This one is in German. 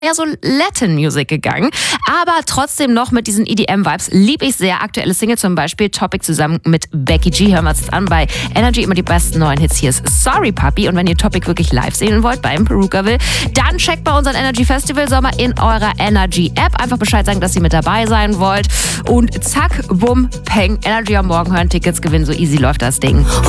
ja so Latin Music gegangen, aber trotzdem noch mit diesen EDM-Vibes. Lieb ich sehr. Aktuelle Single zum Beispiel, Topic zusammen mit Becky G. Hören wir uns jetzt an bei Energy. Immer die besten neuen Hits. Hier ist Sorry Puppy. Und wenn ihr Topic wirklich live sehen wollt beim Perukaville, dann checkt bei unseren Energy Festival Sommer in eurer Energy App. Einfach Bescheid sagen, dass ihr mit dabei sein wollt. Und zack, bumm, peng. Energy am Morgen hören, Tickets gewinnen. So easy läuft das Ding.